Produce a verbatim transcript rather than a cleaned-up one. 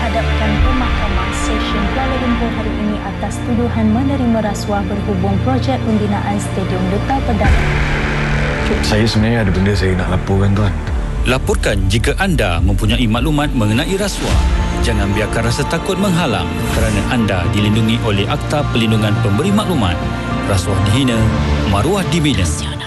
dihadapkan ke Mahkamah Session Kuala Lumpur hari ini atas tuduhan menerima rasuah berhubung projek pembinaan Stadium Duta Perdana. Saya sebenarnya ada benda saya nak laporkan, Tuan. Laporkan jika anda mempunyai maklumat mengenai rasuah. Jangan biarkan rasa takut menghalang kerana anda dilindungi oleh Akta Perlindungan Pemberi Maklumat. Rasuah dihina, maruah dibina.